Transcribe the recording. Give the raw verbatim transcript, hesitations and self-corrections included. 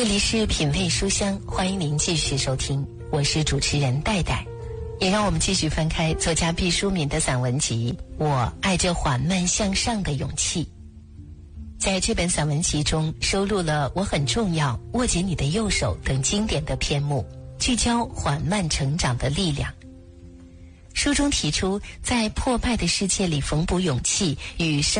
这里是品味书香，欢迎您继续收听，我是主持人戴戴。也让我们继续翻开作家毕淑敏的散文集《我爱这缓慢向上的勇气》。在这本散文集中收录了《我很重要》《握紧你的右手》等经典的篇目，聚焦缓慢成长的力量。书中提出，在破败的世界里缝补勇气与生